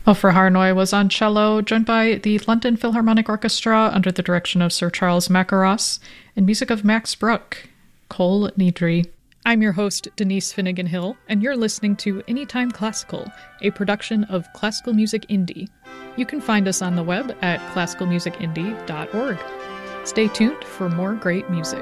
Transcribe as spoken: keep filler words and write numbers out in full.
Ofra Harnoy was on cello, joined by the London Philharmonic Orchestra under the direction of Sir Charles Mackerross, and music of Max Bruch, Kol Nidri. I'm your host, Denise Finnegan Hill, and you're listening to Anytime Classical, a production of Classical Music Indie. You can find us on the web at classical music indie dot org. Stay tuned for more great music.